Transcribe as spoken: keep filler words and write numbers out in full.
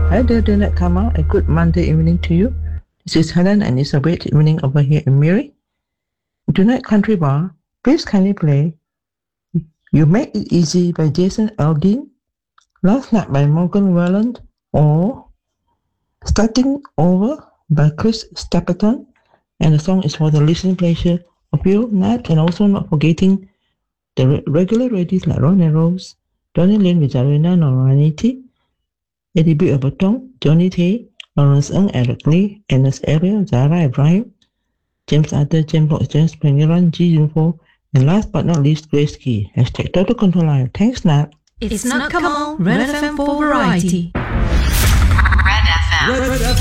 Hi there, Dinat Kama. A good Monday evening to you. This is Helen and it's a great evening over here in Miri. Tonight Country Bar, please kindly play You Make It Easy by Jason Aldean, Last Night by Morgan Wallen, or Starting Over by Chris Stapleton. And the song is for the listening pleasure of you, Nat, and also not forgetting the re- regular ladies like Ronnie Rose, Donnie Lynn with Zarina Noraniti, Eddie B. Oberton, Johnny Tay, Lawrence Ng, Eric Lee, Ernest Ariel, Zara Ibrahim, James Arthur, James Fox, James Pengiran, Ji Junfo, and last but not least, Grace Key. Hashtag Total Control Live. Thanks, Nat. It's not Kamal, Red F M for variety. Red F M. Red F M.